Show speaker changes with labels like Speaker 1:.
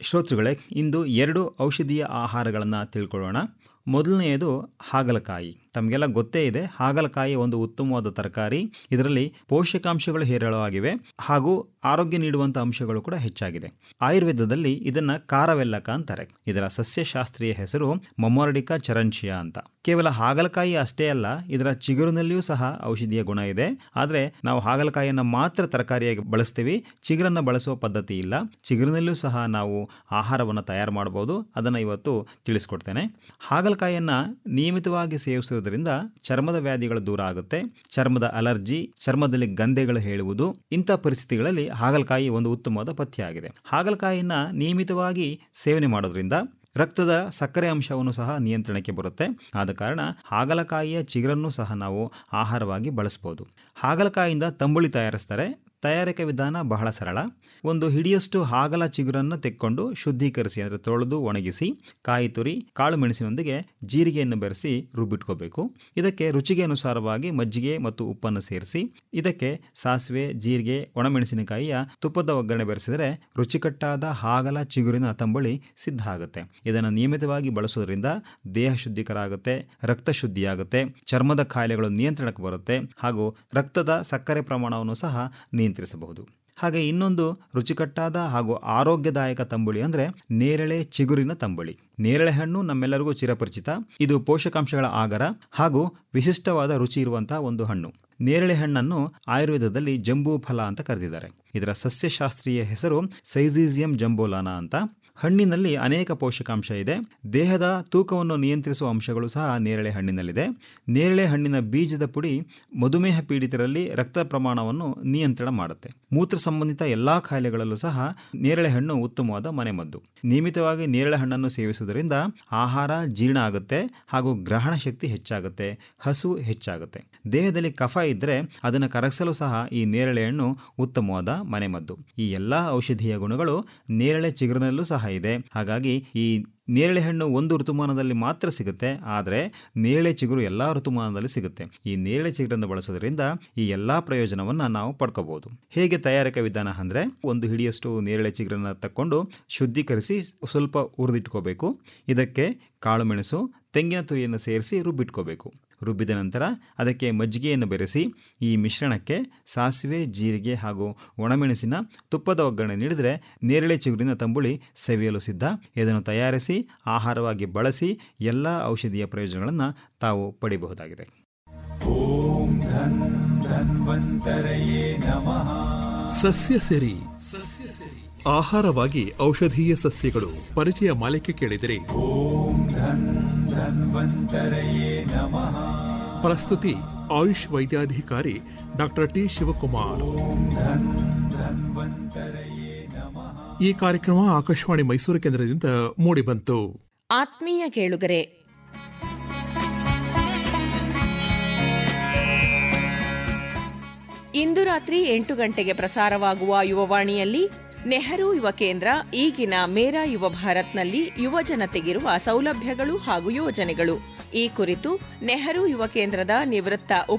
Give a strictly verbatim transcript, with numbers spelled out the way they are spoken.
Speaker 1: ಶ್ರೋತೃಗಳೇ, ಇಂದು ಎರಡು ಔಷಧೀಯ ಆಹಾರಗಳನ್ನು ತಿಳ್ಕೊಳ್ಳೋಣ. ಮೊದಲನೆಯದು ಹಾಗಲಕಾಯಿ. ತಮಗೆಲ್ಲ ಗೊತ್ತೇ ಇದೆ, ಹಾಗಲಕಾಯಿ ಒಂದು ಉತ್ತಮವಾದ ತರಕಾರಿ. ಇದರಲ್ಲಿ ಪೋಷಕಾಂಶಗಳು ಹೇರಳವಾಗಿವೆ ಹಾಗೂ ಆರೋಗ್ಯ ನೀಡುವಂಥ ಅಂಶಗಳು ಕೂಡ ಹೆಚ್ಚಾಗಿದೆ. ಆಯುರ್ವೇದದಲ್ಲಿ ಇದನ್ನು ಕಾರವೆಲ್ಲಕ ಅಂತಾರೆ. ಇದರ ಸಸ್ಯಶಾಸ್ತ್ರೀಯ ಹೆಸರು ಮೊಮೊರಡಿಕಾ ಚರಂಚಿಯಾ ಅಂತ. ಕೇವಲ ಹಾಗಲಕಾಯಿ ಅಷ್ಟೇ ಅಲ್ಲ, ಇದರ ಚಿಗುರಿನಲ್ಲಿಯೂ ಸಹ ಔಷಧೀಯ ಗುಣ ಇದೆ. ಆದರೆ ನಾವು ಹಾಗಲಕಾಯಿಯನ್ನು ಮಾತ್ರ ತರಕಾರಿಯಾಗಿ ಬಳಸ್ತೀವಿ, ಚಿಗುರನ್ನು ಬಳಸುವ ಪದ್ಧತಿ ಇಲ್ಲ. ಚಿಗುರಿನಲ್ಲಿಯೂ ಸಹ ನಾವು ಆಹಾರವನ್ನು ತಯಾರು ಮಾಡಬಹುದು. ಅದನ್ನು ಇವತ್ತು ತಿಳಿಸ್ಕೊಡ್ತೇನೆ. ಹಾಗಲಕಾಯಿಯನ್ನು ನಿಯಮಿತವಾಗಿ ಸೇವಿಸುವುದರಿಂದ ಚರ್ಮದ ವ್ಯಾಧಿಗಳು ದೂರ ಆಗುತ್ತೆ. ಚರ್ಮದ ಅಲರ್ಜಿ, ಚರ್ಮದಲ್ಲಿ ಗಂಧೆಗಳು ಹೇಳುವುದು, ಇಂಥ ಪರಿಸ್ಥಿತಿಗಳಲ್ಲಿ ಹಾಗಲಕಾಯಿ ಒಂದು ಉತ್ತಮವಾದ ಪಥ್ಯ ಆಗಿದೆ. ಹಾಗಲಕಾಯಿಯನ್ನ ನಿಯಮಿತವಾಗಿ ಸೇವನೆ ಮಾಡೋದ್ರಿಂದ ರಕ್ತದ ಸಕ್ಕರೆ ಅಂಶವನ್ನು ಸಹ ನಿಯಂತ್ರಣಕ್ಕೆ ಬರುತ್ತೆ. ಆದ ಕಾರಣ ಹಾಗಲಕಾಯಿಯ ಚಿಗುರನ್ನು ಸಹ ನಾವು ಆಹಾರವಾಗಿ ಬಳಸಬಹುದು. ಹಾಗಲಕಾಯಿಯಿಂದ ತಂಬುಳಿ ತಯಾರಿಸ್ತಾರೆ. ತಯಾರಿಕೆ ವಿಧಾನ ಬಹಳ ಸರಳ. ಒಂದು ಹಿಡಿಯಷ್ಟು ಹಾಗಲ ಚಿಗುರನ್ನು ತೆಕ್ಕೊಂಡು ಶುದ್ಧೀಕರಿಸಿ, ಅಂದರೆ ತೊಳೆದು ಒಣಗಿಸಿ, ಕಾಯಿ ತುರಿ, ಕಾಳು ಮೆಣಸಿನೊಂದಿಗೆ ಜೀರಿಗೆಯನ್ನು ಬೆರೆಸಿ ರುಬ್ಬಿಟ್ಕೋಬೇಕು. ಇದಕ್ಕೆ ರುಚಿಗೆ ಅನುಸಾರವಾಗಿ ಮಜ್ಜಿಗೆ ಮತ್ತು ಉಪ್ಪನ್ನು ಸೇರಿಸಿ, ಇದಕ್ಕೆ ಸಾಸಿವೆ, ಜೀರಿಗೆ, ಒಣಮೆಣಸಿನಕಾಯಿಯ ತುಪ್ಪದ ಒಗ್ಗರಣೆ ಬೆರೆಸಿದರೆ ರುಚಿಕಟ್ಟಾದ ಹಾಗಲ ಚಿಗುರಿನ ತಂಬುಳಿ ಸಿದ್ಧ ಆಗುತ್ತೆ. ಇದನ್ನು ನಿಯಮಿತವಾಗಿ ಬಳಸೋದ್ರಿಂದ ದೇಹ ಶುದ್ಧೀಕರ ಆಗುತ್ತೆ, ರಕ್ತ ಶುದ್ಧಿಯಾಗುತ್ತೆ, ಚರ್ಮದ ಕಾಯಿಲೆಗಳು ನಿಯಂತ್ರಣಕ್ಕೆ ಬರುತ್ತೆ ಹಾಗೂ ರಕ್ತದ ಸಕ್ಕರೆ ಪ್ರಮಾಣವನ್ನು ಸಹ ನಿಯಂತ್ರಿಸಬಹುದು. ಹಾಗೆ ಇನ್ನೊಂದು ರುಚಿಕಟ್ಟಾದ ಹಾಗೂ ಆರೋಗ್ಯದಾಯಕ ತಂಬುಳಿ ಅಂದರೆ ನೇರಳೆ ಚಿಗುರಿನ ತಂಬುಳಿ. ನೇರಳೆ ಹಣ್ಣು ನಮ್ಮೆಲ್ಲರಿಗೂ ಚಿರಪರಿಚಿತ. ಇದು ಪೋಷಕಾಂಶಗಳ ಆಗರ ಹಾಗೂ ವಿಶಿಷ್ಟವಾದ ರುಚಿ ಇರುವಂತಹ ಒಂದು ಹಣ್ಣು. ನೇರಳೆ ಹಣ್ಣನ್ನು ಆಯುರ್ವೇದದಲ್ಲಿ ಜಂಬೂ ಫಲ ಅಂತ ಕರೆದಿದ್ದಾರೆ. ಇದರ ಸಸ್ಯಶಾಸ್ತ್ರೀಯ ಹೆಸರು ಸೈಜೀಸಿಯಂ ಜಂಬೋಲಾನಾ ಅಂತ. ಹಣ್ಣಿನಲ್ಲಿ ಅನೇಕ ಪೋಷಕಾಂಶ ಇದೆ. ದೇಹದ ತೂಕವನ್ನು ನಿಯಂತ್ರಿಸುವ ಅಂಶಗಳು ಸಹ ನೇರಳೆ ಹಣ್ಣಿನಲ್ಲಿದೆ. ನೇರಳೆ ಹಣ್ಣಿನ ಬೀಜದ ಪುಡಿ ಮಧುಮೇಹ ಪೀಡಿತರಲ್ಲಿ ರಕ್ತ ಪ್ರಮಾಣವನ್ನು ನಿಯಂತ್ರಣ ಮಾಡುತ್ತೆ. ಮೂತ್ರ ಸಂಬಂಧಿತ ಎಲ್ಲಾ ಕಾಯಿಲೆಗಳಲ್ಲೂ ಸಹ ನೇರಳೆ ಹಣ್ಣು ಉತ್ತಮವಾದ ಮನೆಮದ್ದು. ನಿಯಮಿತವಾಗಿ ನೇರಳೆ ಹಣ್ಣನ್ನು ಸೇವಿಸುವುದರಿಂದ ಆಹಾರ ಜೀರ್ಣ ಆಗುತ್ತೆ ಹಾಗೂ ಗ್ರಹಣ ಶಕ್ತಿ ಹೆಚ್ಚಾಗುತ್ತೆ, ಹಸು ಹೆಚ್ಚಾಗುತ್ತೆ. ದೇಹದಲ್ಲಿ ಕಫ ಇದ್ದರೆ ಅದನ್ನು ಕರಗಿಸಲು ಸಹ ಈ ನೇರಳೆ ಹಣ್ಣು ಉತ್ತಮವಾದ ಮನೆಮದ್ದು. ಈ ಎಲ್ಲಾ ಔಷಧೀಯ ಗುಣಗಳು ನೇರಳೆ ಚಿಗುರಿನಲ್ಲೂ ಸಹ ಇದೆ. ಹಾಗಾಗಿ ಈ ನೇರಳೆ ಹಣ್ಣು ಒಂದು ಋತುಮಾನದಲ್ಲಿ ಮಾತ್ರ ಸಿಗುತ್ತೆ, ಆದರೆ ನೇರಳೆ ಚಿಗುರು ಎಲ್ಲಾ ಋತುಮಾನದಲ್ಲಿ ಸಿಗುತ್ತೆ. ಈ ನೇರಳೆ ಚಿಗುರನ್ನು ಬಳಸೋದ್ರಿಂದ ಈ ಎಲ್ಲಾ ಪ್ರಯೋಜನವನ್ನು ನಾವು ಪಡ್ಕೋಬಹುದು. ಹೇಗೆ ತಯಾರಿಕಾ ವಿಧಾನ ಅಂದರೆ, ಒಂದು ಹಿಡಿಯಷ್ಟು ನೇರಳೆ ಚಿಗುರನ್ನು ತಕ್ಕೊಂಡು ಶುದ್ಧೀಕರಿಸಿ ಸ್ವಲ್ಪ ಹುರಿದಿಟ್ಕೋಬೇಕು. ಇದಕ್ಕೆ ಕಾಳು ಮೆಣಸು, ತೆಂಗಿನ ತುರಿಯನ್ನು ಸೇರಿಸಿ ರುಬ್ಬಿಟ್ಕೋಬೇಕು. ರುಬ್ಬಿದ ನಂತರ ಅದಕ್ಕೆ ಮಜ್ಜಿಗೆಯನ್ನು ಬೆರೆಸಿ ಈ ಮಿಶ್ರಣಕ್ಕೆ ಸಾಸಿವೆ, ಜೀರಿಗೆ ಹಾಗೂ ಒಣಮೆಣಸಿನ ತುಪ್ಪದ ಒಗ್ಗರಣೆ ನೀಡಿದರೆ ನೇರಳೆ ಚಿಗುರಿನ ತಂಬುಳಿ ಸವಿಯಲು ಸಿದ್ಧ. ಇದನ್ನು ತಯಾರಿಸಿ ಆಹಾರವಾಗಿ ಬಳಸಿ ಎಲ್ಲ ಔಷಧೀಯ ಪ್ರಯೋಜನಗಳನ್ನು ತಾವು ಪಡೆಯಬಹುದಾಗಿದೆ.
Speaker 2: ಓಂ ಧನ್ ಧನ್ವಂತರಯೇ ನಮಃ.
Speaker 3: ಸಸ್ಯ ಸಿರಿ ಆಹಾರವಾಗಿ ಔಷಧೀಯ ಸಸ್ಯಗಳು ಪರಿಚಯ ಮಾಲಿಕೆ ಕೇಳಿದರೆ
Speaker 2: ಓಂ ಧನ್ ಧನ್ವಂತರಯೇ ನಮಃ.
Speaker 3: ಪ್ರಸ್ತುತಿ ಆಯುಷ್ ವೈದ್ಯಾಧಿಕಾರಿ ಡಾಕ್ಟರ್ ಟಿ ಶಿವಕುಮಾರ್.
Speaker 2: ಓಂ ಧನ್ ಧನ್ವಂತರಯೇ ನಮಃ.
Speaker 3: ಈ ಕಾರ್ಯಕ್ರಮ ಆಕಾಶವಾಣಿ ಮೈಸೂರು ಕೇಂದ್ರದಿಂದ ಮೂಡಿಬಂತು.
Speaker 4: ಆತ್ಮೀಯ ಕೇಳುಗರೆ, ಇಂದು ರಾತ್ರಿ ಎಂಟು ಗಂಟೆಗೆ ಪ್ರಸಾರವಾಗುವ ಯುವವಾಣಿಯಲ್ಲಿ ನೆಹರು ಯುವ ಕೇಂದ್ರ ಈಗಿನ ಮೇರಾ ಯುವ ಭಾರತ್ನಲ್ಲಿ ಯುವ ಜನತೆಗಿರುವ ಸೌಲಭ್ಯಗಳು ಹಾಗೂ ಯೋಜನೆಗಳು, ಈ ಕುರಿತು ನೆಹರು ಯುವ ಕೇಂದ್ರದ ನಿವೃತ್ತ